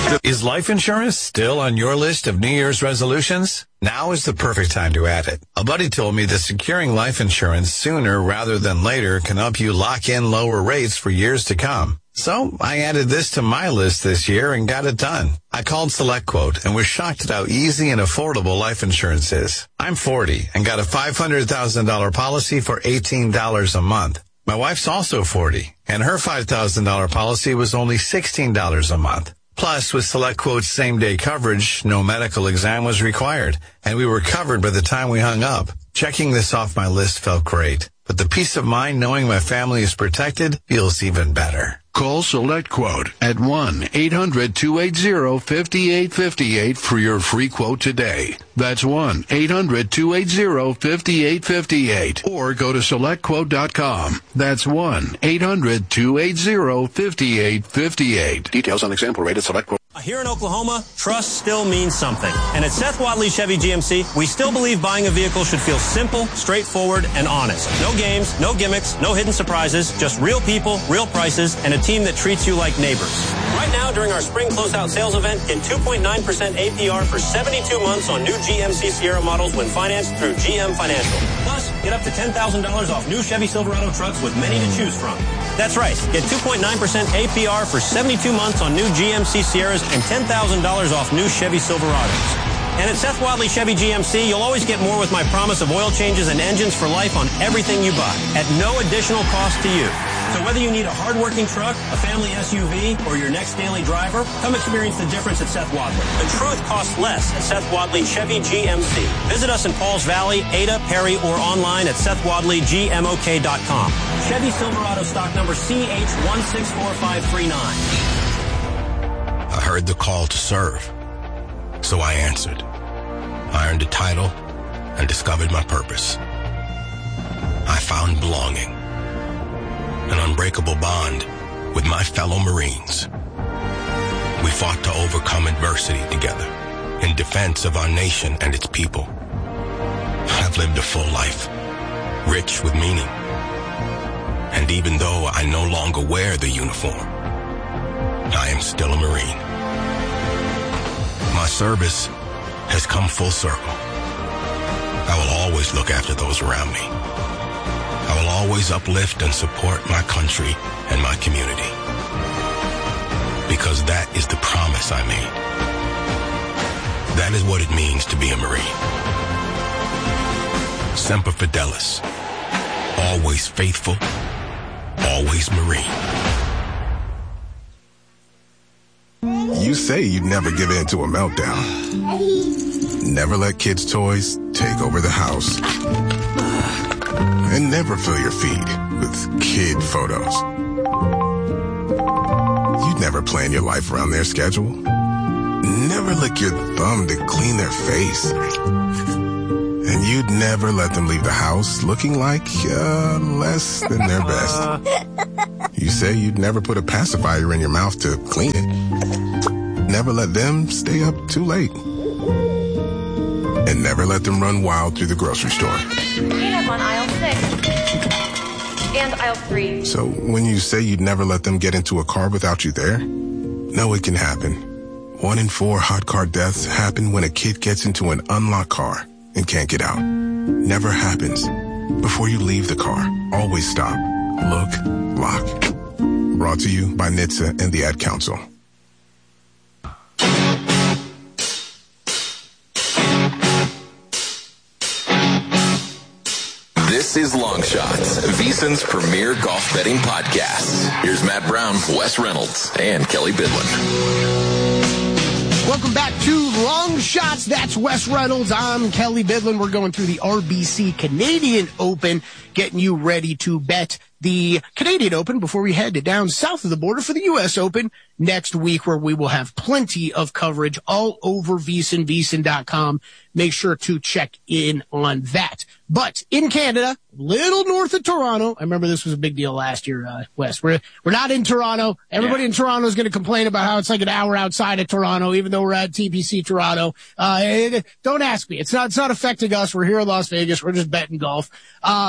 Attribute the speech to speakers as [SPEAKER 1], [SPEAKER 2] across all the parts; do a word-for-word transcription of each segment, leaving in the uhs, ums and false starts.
[SPEAKER 1] Is life insurance still on your list of New Year's resolutions? Now is the perfect time to add it. A buddy told me that securing life insurance sooner rather than later can help you lock in lower rates for years to come. So I added this to my list this year and got it done. I called SelectQuote and was shocked at how easy and affordable life insurance is. I'm forty and got a five hundred thousand dollars policy for eighteen dollars a month. My wife's also forty, and her five thousand dollars policy was only sixteen dollars a month. Plus, with SelectQuote's same-day coverage, no medical exam was required, and we were covered by the time we hung up. Checking this off my list felt great, but the peace of mind knowing my family is protected feels even better.
[SPEAKER 2] Call SelectQuote at one eight hundred two eight zero five eight five eight for your free quote today. That's one eight hundred two eight zero five eight five eight. Or go to select quote dot com. That's one eight hundred two eight zero five eight five eight. Details on example rate at SelectQuote.
[SPEAKER 3] Here in Oklahoma, trust still means something. And at Seth Wadley Chevy G M C, we still believe buying a vehicle should feel simple, straightforward, and honest. No games, no gimmicks, no hidden surprises, just real people, real prices, and a team that treats you like neighbors. Right now, during our spring closeout sales event, get two point nine percent A P R for seventy-two months on new G M C Sierra models when financed through G M Financial. Plus, get up to ten thousand dollars off new Chevy Silverado trucks with many to choose from. That's right. Get two point nine percent A P R for seventy-two months on new G M C Sierras and ten thousand dollars off new Chevy Silverados. And at Seth Wadley Chevy G M C, you'll always get more with my promise of oil changes and engines for life on everything you buy at no additional cost to you. So whether you need a hard-working truck, a family S U V, or your next daily driver, come experience the difference at Seth Wadley. The truth costs less at Seth Wadley Chevy G M C. Visit us in Pauls Valley, Ada, Perry, or online at seth wadley g m o k dot com. Chevy Silverado stock number C H one six four five three nine.
[SPEAKER 4] I heard the call to serve, so I answered. I earned a title and discovered my purpose. I found belonging, an unbreakable bond with my fellow Marines. We fought to overcome adversity together in defense of our nation and its people. I've lived a full life, rich with meaning. And even though I no longer wear the uniform, I am still a Marine. My service has come full circle. I will always look after those around me. I will always uplift and support my country and my community. Because that is the promise I made. That is what it means to be a Marine. Semper Fidelis. Always faithful. Always Marine.
[SPEAKER 5] You say you'd never give in to a meltdown. Never let kids' toys take over the house. And never fill your feed with kid photos. You'd never plan your life around their schedule. Never lick your thumb to clean their face. And you'd never let them leave the house looking like uh, less than their best. You say you'd never put a pacifier in your mouth to clean it. Never let them stay up too late. And never let them run wild through the grocery store.
[SPEAKER 6] Peanut on aisle six. And aisle three.
[SPEAKER 5] So when you say you'd never let them get into a car without you there, no, it can happen. One in four hot car deaths happen when a kid gets into an unlocked car and can't get out. Never happens. Before you leave the car, always stop, look, lock. Brought to you by N H T S A and the Ad Council.
[SPEAKER 7] This is Long Shots, VSiN's premier golf betting podcast. Here's Matt Brown, Wes Reynolds, and Kelly Bidlin.
[SPEAKER 8] Welcome back to Long Shots. That's Wes Reynolds. I'm Kelly Bidlin. We're going through the R B C Canadian Open, getting you ready to bet the Canadian Open before we head down south of the border for the U S Open next week, where we will have plenty of coverage all over VSiN, V S I N dot com. Make sure to check in on that. But in Canada, little north of Toronto, I remember this was a big deal last year, uh, Wes. We're, we're not in Toronto. Everybody yeah. in Toronto is going to complain about how it's like an hour outside of Toronto, even though we're at T P C Toronto. Uh, it, don't ask me. It's not, it's not affecting us. We're here in Las Vegas. We're just betting golf. Um,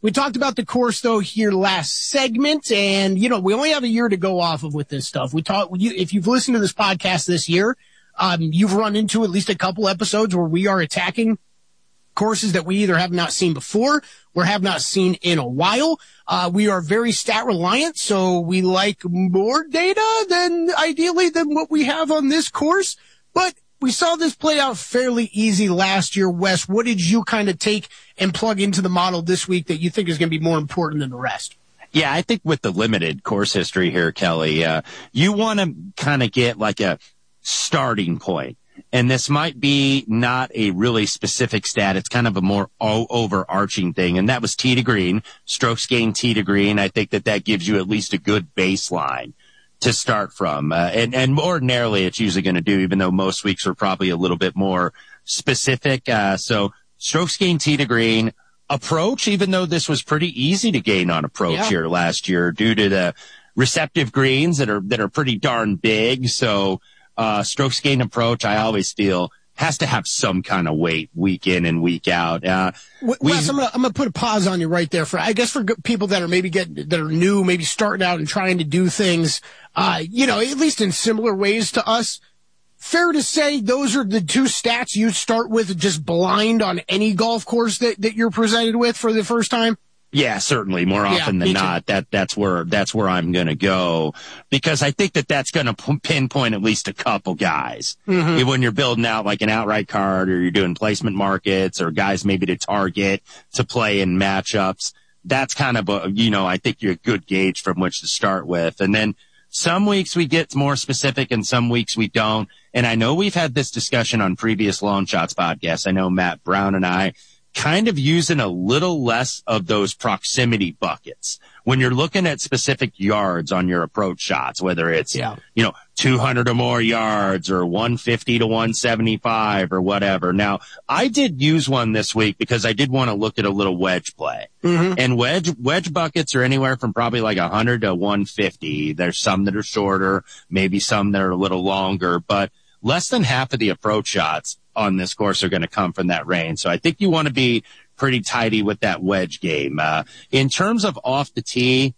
[SPEAKER 8] We talked about the course, though, here last segment, and, you know, we only have a year to go off of with this stuff. We talk, you, if you've listened to this podcast this year, um, you've run into at least a couple episodes where we are attacking courses that we either have not seen before or have not seen in a while. Uh, we are very stat reliant, so we like more data than ideally than what we have on this course. But we saw this play out fairly easy last year. Wes, what did you kind of take and plug into the model this week that you think is going to be more important than the rest?
[SPEAKER 9] Yeah, I think with the limited course history here, Kelly, uh, you want to kind of get like a starting point. And this might be not a really specific stat. It's kind of a more o- overarching thing. And that was tee to green, strokes gained tee to green. I think that that gives you at least a good baseline to start from. Uh, and, and ordinarily it's usually going to do, even though most weeks are probably a little bit more specific. Uh, so strokes gained tee to green, approach, even though this was pretty easy to gain on approach yeah. here last year due to the receptive greens that are, that are pretty darn big. So, Uh, strokes gain approach, I always feel, has to have some kind of weight week in and week out. Uh,
[SPEAKER 8] Wes, I'm gonna, I'm gonna put a pause on you right there for, I guess for people that are maybe getting, that are new, maybe starting out and trying to do things, uh, you know, at least in similar ways to us. Fair to say those are the two stats you start with just blind on any golf course that, that you're presented with for the first time?
[SPEAKER 9] Yeah, certainly. More often yeah, than not, that that's where that's where I'm going to go, because I think that that's going to p- pinpoint at least a couple guys. Mm-hmm. When you're building out like an outright card, or you're doing placement markets, or guys maybe to target to play in matchups, that's kind of a, you know, I think you're a good gauge from which to start with. And then some weeks we get more specific, and some weeks we don't. And I know we've had this discussion on previous Long Shots podcasts. I know Matt Brown and I kind of using a little less of those proximity buckets when you're looking at specific yards on your approach shots, whether it's, yeah. you know, two hundred or more yards or one fifty to one seventy-five or whatever. Now, I did use one this week because I did want to look at a little wedge play. Mm-hmm. And wedge, wedge buckets are anywhere from probably like one hundred to one fifty. There's some that are shorter, maybe some that are a little longer, but less than half of the approach shots on this course are going to come from that range. So I think you want to be pretty tidy with that wedge game. Uh, in terms of off the tee,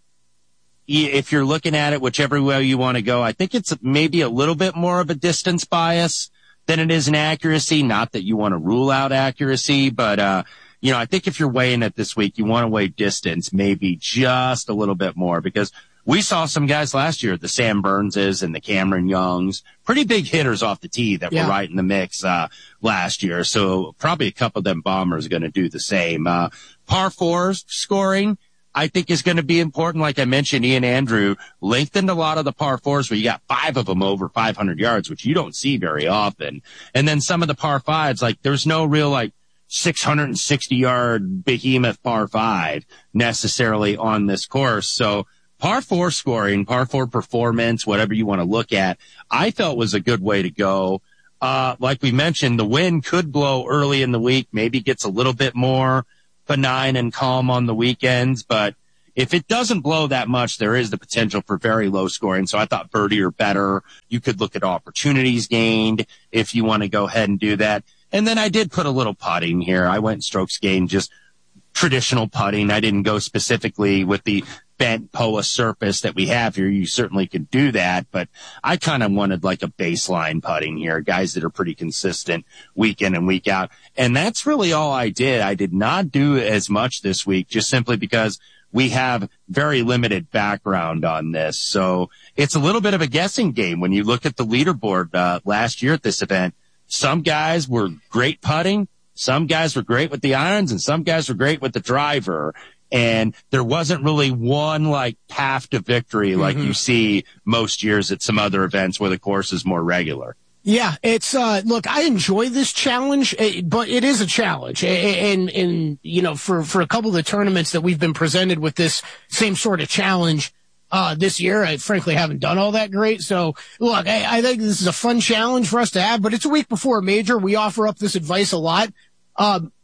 [SPEAKER 9] if you're looking at it, whichever way you want to go, I think it's maybe a little bit more of a distance bias than it is an accuracy. Not that you want to rule out accuracy, but, uh, you know, I think if you're weighing it this week, you want to weigh distance maybe just a little bit more, because we saw some guys last year, the Sam Burnses and the Cameron Youngs, pretty big hitters off the tee that yeah. were right in the mix uh last year. So probably a couple of them bombers are going to do the same. Uh par fours scoring, I think, is going to be important. Like I mentioned, Ian Andrew lengthened a lot of the par fours where you got five of them over five hundred yards, which you don't see very often. And then some of the par fives, like there's no real like six hundred sixty yard behemoth par five necessarily on this course. So par four scoring, par four performance, whatever you want to look at, I felt was a good way to go. Uh, like we mentioned, the wind could blow early in the week, maybe gets a little bit more benign and calm on the weekends. But if it doesn't blow that much, there is the potential for very low scoring. So I thought birdie or better. You could look at opportunities gained if you want to go ahead and do that. And then I did put a little putting here. I went strokes gained, just traditional putting. I didn't go specifically with the bent P O A surface that we have here. You certainly could do that, but I kind of wanted like a baseline putting here, guys that are pretty consistent week in and week out. And that's really all I did. I did not do as much this week, just simply because we have very limited background on this. So it's a little bit of a guessing game. When you look at the leaderboard uh, last year at this event, some guys were great putting, some guys were great with the irons, and some guys were great with the driver. And there wasn't really one like path to victory like mm-hmm. you see most years at some other events where the course is more regular.
[SPEAKER 8] Yeah, it's, uh, look, I enjoy this challenge, but it is a challenge. And, and, you know, for, for a couple of the tournaments that we've been presented with this same sort of challenge, uh, this year, I frankly haven't done all that great. So look, I, I think this is a fun challenge for us to have, but it's a week before a major. We offer up this advice a lot. Um,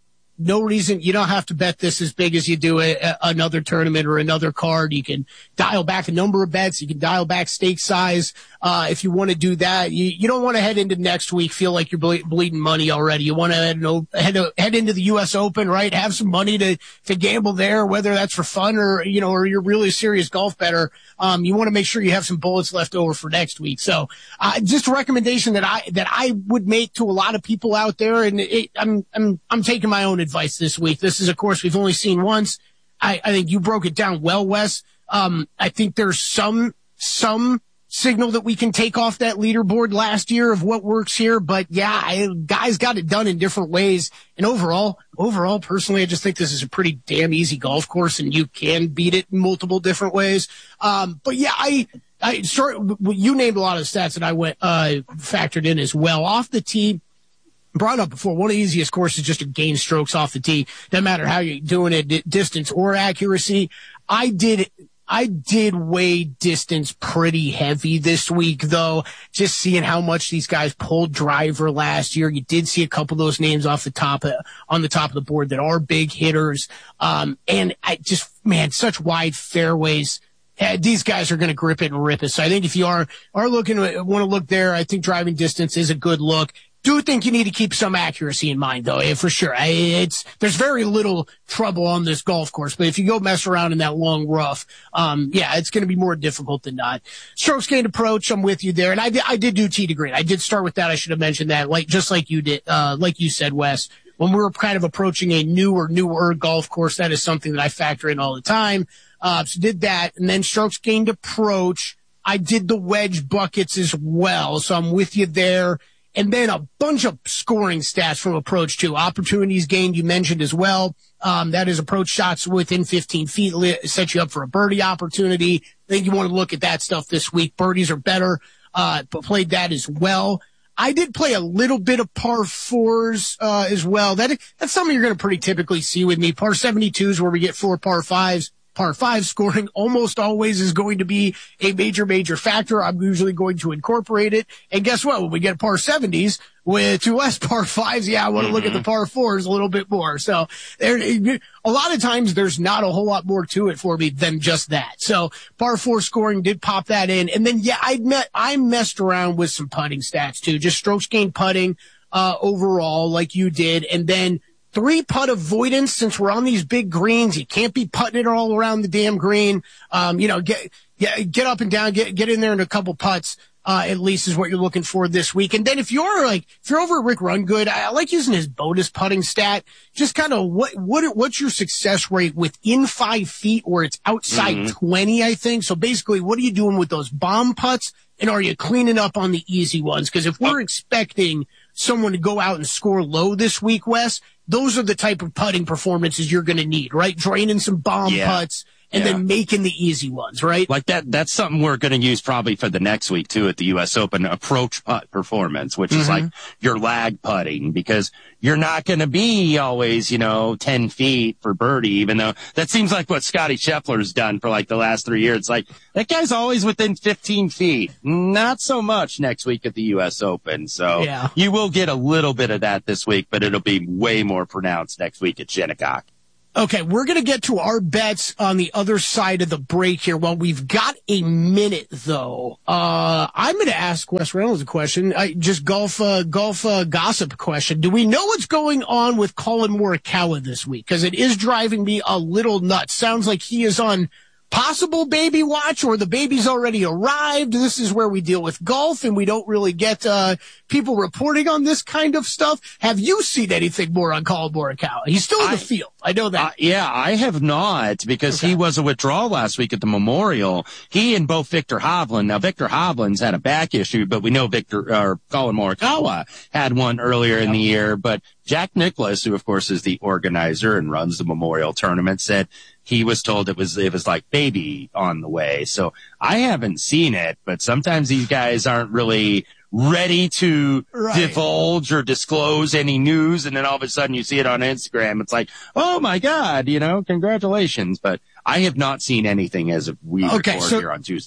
[SPEAKER 8] no reason. You don't have to bet this as big as you do a, a, another tournament or another card. You can dial back a number of bets. You can dial back stake size. Uh, if you want to do that, you, you don't want to head into next week, feel like you're ble- bleeding money already. You want to head, head, head into the U S Open, right? Have some money to, to gamble there, whether that's for fun or, you know, or you're really a serious golf bettor. Um, you want to make sure you have some bullets left over for next week. So, uh, just a recommendation that I, that I would make to a lot of people out there. And it, I'm, I'm, I'm taking my own advice this week. This is, of course, we've only seen once. I, I think you broke it down well, Wes. Um, I think there's some, some signal that we can take off that leaderboard last year of what works here. But yeah, I, guys got it done in different ways. And overall, overall, personally, I just think this is a pretty damn easy golf course and you can beat it in multiple different ways. Um, but yeah, I, I start, you named a lot of stats that I went, uh, factored in as well. Off the tee, brought up before, one of the easiest courses just to gain strokes off the tee. Doesn't matter how you're doing it, distance or accuracy. I did, I did weigh distance pretty heavy this week, though, just seeing how much these guys pulled driver last year. You did see a couple of those names off the top, of, on the top of the board that are big hitters. Um, and I just, man, such wide fairways. Uh, these guys are going to grip it and rip it. So I think if you are, are looking, want to look there, I think driving distance is a good look. Do think you need to keep some accuracy in mind, though, yeah, for sure. It's, there's very little trouble on this golf course, but if you go mess around in that long rough, um, yeah, it's going to be more difficult than not. Strokes gained approach, I'm with you there. And I, I did do tee to green. I did start with that. I should have mentioned that, like, just like you did, uh, like you said, Wes. When we were kind of approaching a newer, newer golf course, that is something that I factor in all the time. Uh, so did that. And then strokes gained approach. I did the wedge buckets as well. So I'm with you there. And then a bunch of scoring stats from approach too. Opportunities gained, you mentioned as well. Um, that is approach shots within fifteen feet, set you up for a birdie opportunity. I think you want to look at that stuff this week. Birdies are better, uh, but played that as well. I did play a little bit of par fours, uh, as well. That, that's something you're going to pretty typically see with me. Par seventy-twos where we get four par fives. Par five scoring almost always is going to be a major, major factor. I'm usually going to incorporate it. And guess what? When we get par seventies with two less par fives, yeah, I want to mm-hmm. look at the par fours a little bit more. So there, a lot of times there's not a whole lot more to it for me than just that. So par four scoring did pop that in. And then, yeah, I met, I messed around with some putting stats too, just strokes gained putting, uh, overall like you did. And then three putt avoidance, since we're on these big greens, you can't be putting it all around the damn green. Um, you know, get, get, get up and down, get, get in there in a couple putts, uh, at least is what you're looking for this week. And then if you're like, if you're over at Rick Rungood, I, I like using his bonus putting stat. Just kind of what, what, what's your success rate within five feet or it's outside mm-hmm. twenty, I think. So basically, what are you doing with those bomb putts? And are you cleaning up on the easy ones? Because if we're expecting someone to go out and score low this week, Wes, those are the type of putting performances you're going to need, right? Draining some bomb yeah. putts and yeah. then making the easy ones, right?
[SPEAKER 9] Like that, that's something we're going to use probably for the next week too at the U S Open, approach putt performance, which mm-hmm. is like your lag putting, because you're not going to be always, you know, ten feet for birdie, even though that seems like what Scotty Scheffler's done for like the last three years. It's like that guy's always within fifteen feet. Not so much next week at the U S Open. So yeah. you will get a little bit of that this week, but it'll be way more pronounced next week at Shinnecock.
[SPEAKER 8] Okay, we're going to get to our bets on the other side of the break here. Well, we've got a minute, though. Uh, I'm going to ask Wes Reynolds a question. I, just golf, uh, golf, uh, gossip question. Do we know what's going on with Colin Morikawa this week? Because it is driving me a little nuts. Sounds like he is on possible baby watch, or the baby's already arrived. This is where we deal with golf and we don't really get uh people reporting on this kind of stuff. Have you seen anything more on Colin Morikawa? He's still in the I, field. I know that. Uh,
[SPEAKER 9] yeah, I have not, because okay. he was a withdrawal last week at the Memorial. He and both Victor Hovland. Now, Victor Hovland's had a back issue, but we know Victor or Colin Morikawa had one earlier yeah. in the year. But Jack Nicklaus, who of course is the organizer and runs the Memorial tournament, said he was told it was, it was like baby on the way. So I haven't seen it, but sometimes these guys aren't really ready to right. divulge or disclose any news. And then all of a sudden you see it on Instagram. It's like, oh my God, you know, congratulations. But I have not seen anything as of we
[SPEAKER 8] okay,
[SPEAKER 9] record
[SPEAKER 8] so-
[SPEAKER 9] here on Tuesday.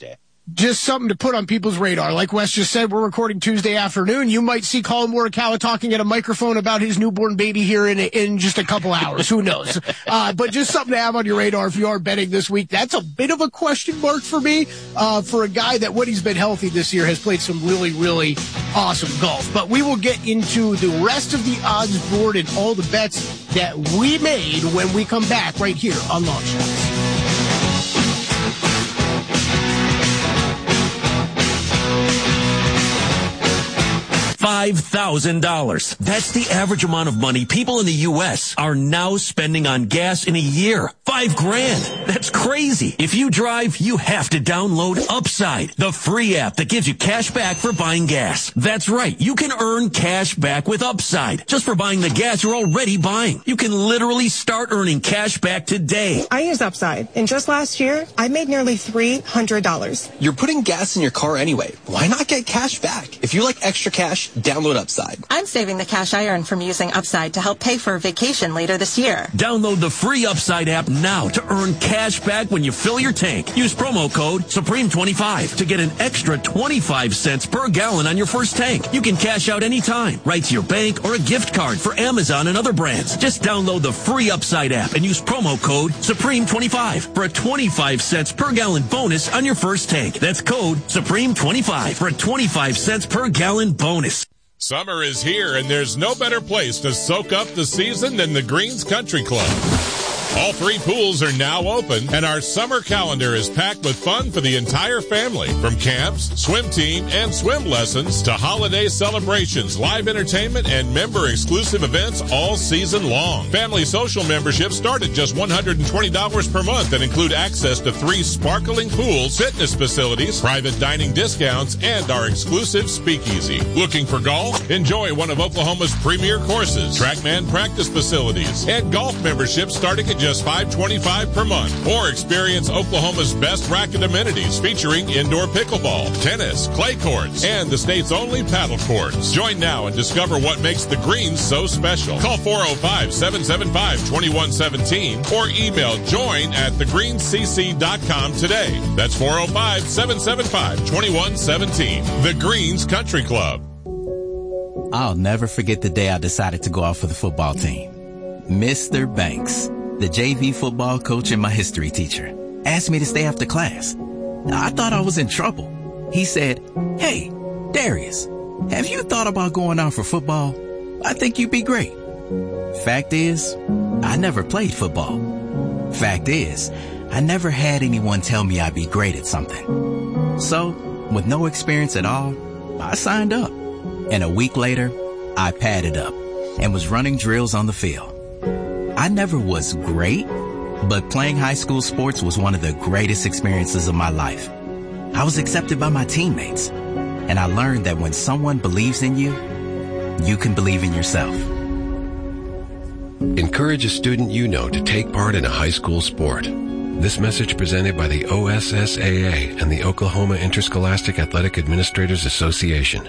[SPEAKER 8] just something to put on people's radar. Like Wes just said, we're recording Tuesday afternoon. You might see Colin Morikawa talking at a microphone about his newborn baby here in in just a couple hours. Who knows? Uh, but just something to have on your radar if you are betting this week. That's a bit of a question mark for me, uh, for a guy that, when he's been healthy this year, has played some really, really awesome golf. But we will get into the rest of the odds board and all the bets that we made when we come back right here on Long Shots.
[SPEAKER 10] five thousand dollars. That's the average amount of money people in the U S are now spending on gas in a year. Five grand. That's crazy. If you drive, you have to download Upside, the free app that gives you cash back for buying gas. That's right. You can earn cash back with Upside just for buying the gas you're already buying. You can literally start earning cash back today.
[SPEAKER 11] I use Upside, and just last year, I made nearly three hundred dollars.
[SPEAKER 12] You're putting gas in your car anyway. Why not get cash back? If you like extra cash, download Upside.
[SPEAKER 11] I'm saving the cash I earn from using Upside to help pay for a vacation later this year.
[SPEAKER 10] Download the free Upside app now to earn cash back when you fill your tank. Use promo code Supreme twenty-five to get an extra twenty-five cents per gallon on your first tank. You can cash out anytime, right to your bank or a gift card for Amazon and other brands. Just download the free Upside app and use promo code Supreme twenty-five for a twenty-five cents per gallon bonus on your first tank. That's code Supreme twenty-five for a twenty-five cents per gallon bonus.
[SPEAKER 13] Summer is here, and there's no better place to soak up the season than the Greens Country Club. All three pools are now open, and our summer calendar is packed with fun for the entire family. From camps, swim team, and swim lessons to holiday celebrations, live entertainment, and member-exclusive events all season long. Family social memberships start at just one hundred twenty dollars per month and include access to three sparkling pools, fitness facilities, private dining discounts, and our exclusive speakeasy. Looking for golf? Enjoy one of Oklahoma's premier courses, TrackMan practice facilities, and golf memberships starting at just five dollars and twenty-five cents per month. Or experience Oklahoma's best racket amenities featuring indoor pickleball, tennis, clay courts, and the state's only paddle courts. Join now and discover what makes the Greens so special. Call four oh five, seven seven five, two one one seven or email join at the greens c c dot com today. That's four oh five, seven seven five, two one one seven. The Greens Country Club.
[SPEAKER 14] I'll never forget the day I decided to go out for the football team. Mister Banks, the J V football coach and my history teacher, asked me to stay after class. I thought I was in trouble. He said, "Hey, Darius, have you thought about going out for football? I think you'd be great." Fact is, I never played football. Fact is, I never had anyone tell me I'd be great at something. So, with no experience at all, I signed up. And a week later, I padded up and was running drills on the field. I never was great, but playing high school sports was one of the greatest experiences of my life. I was accepted by my teammates, and I learned that when someone believes in you, you can believe in yourself.
[SPEAKER 15] Encourage a student you know to take part in a high school sport. This message presented by the O S S A A and the Oklahoma Interscholastic Athletic Administrators Association.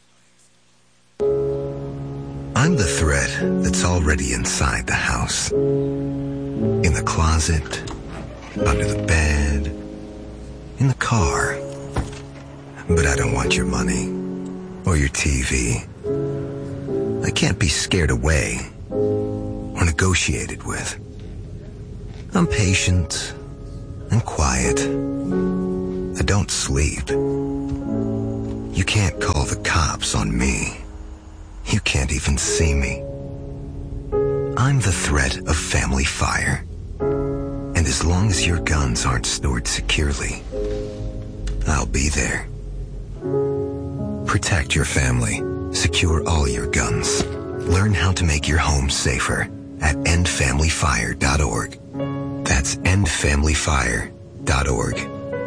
[SPEAKER 16] I'm the thread that's already inside the house. In the closet, under the bed, in the car. But I don't want your money or your T V. I can't be scared away or negotiated with. I'm patient and quiet. I don't sleep. You can't call the cops on me. You can't even see me. I'm the threat of family fire. And as long as your guns aren't stored securely, I'll be there. Protect your family. Secure all your guns. Learn how to make your home safer at end family fire dot org. That's end family fire dot org.